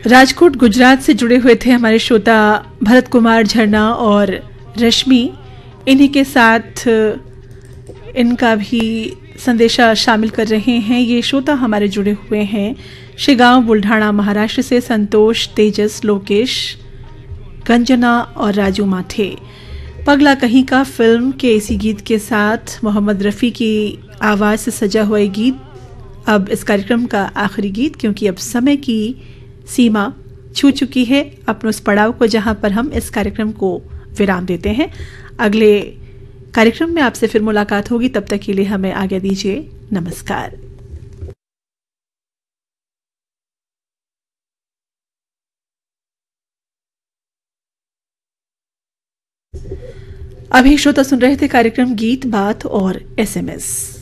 राजकोट गुजरात से जुड़े हुए थे हमारे श्रोता भरत कुमार झरना और रश्मि। इन्हीं के साथ इनका भी संदेशा शामिल कर रहे हैं। ये श्रोता हमारे जुड़े हुए हैं शिगांव बुल्ढाणा महाराष्ट्र से संतोष, तेजस, लोकेश, गंजना और राजू माथे। पगला कहीं का फिल्म के इसी गीत के साथ मोहम्मद रफ़ी की आवाज़ से सजा हुआ ये गीत अब इस कार्यक्रम का आखिरी गीत, क्योंकि अब समय की सीमा छू चुकी है अपने उस पड़ाव को जहां पर हम इस कार्यक्रम को विराम देते हैं। अगले कार्यक्रम में आपसे फिर मुलाकात होगी, तब तक के लिए हमें आज्ञा दीजिए। नमस्कार। अभी श्रोता सुन रहे थे कार्यक्रम गीत बात और SMS।